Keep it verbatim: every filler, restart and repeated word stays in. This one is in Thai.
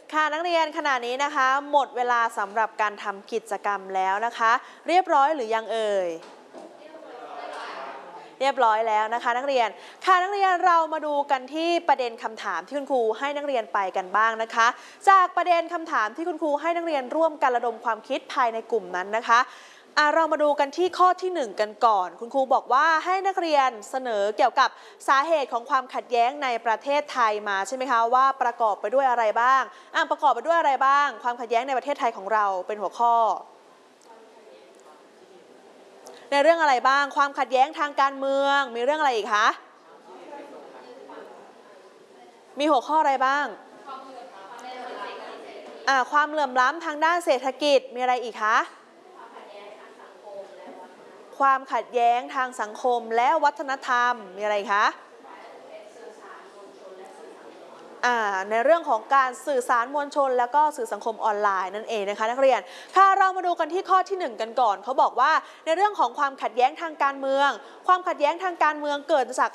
ค่ะนักเรียนขณะนี้นะคะหมดเวลาสำหรับการทำกิจกรรมแล้วนะคะ เรียบร้อยหรือยังเอ่ยเรียบร้อยแล้วนะคะนักเรียนค่ะนักเรียนเรามาดูกันที่ประเด็นคำถามที่คุณครูให้นักเรียนไปกันบ้างนะคะ จากประเด็นคำถามที่คุณครูให้นักเรียนร่วมกันระดมความคิดภายในกลุ่มนั้นนะคะอ่ะเรามาดูกันที่ข้อที่หนึ่งกันก่อนคุณครูบอกว่าให้นักเรียนเสนอเกี่ยวกับสาเหตุของความขัดแย้งในประเทศไทยมาใช่ไหมคะว่าประกอบไปด้วยอะไรบ้างอ่ะประกอบไปด้วยอะไรบ้างความขัดแย้งในประเทศไทยของเราเป็นหัวข้อในเรื่องอะไรบ้างความขัดแย้งทางการเมืองมีเรื่องอะไรอีกคะมีหัวข้ออะไรบ้างอ่าความเหลื่อมล้ำทางด้านเศรษฐกิจมีอะไรอีกคะความขัดแย้งทางสังคมและวัฒนธรรมมีอะไรคะในเรื่องของการสื่อสารมวลชนแล้วก็สื่อสังคมออนไลน์นั่นเองนะคะนักเรียนค่ะเรามาดูกันที่ข้อที่หนึ่งกันก่อนเขาบอกว่าในเรื่องของความขัดแย้งทางการเมืองความขัดแย้งทางการเมืองเกิดจาก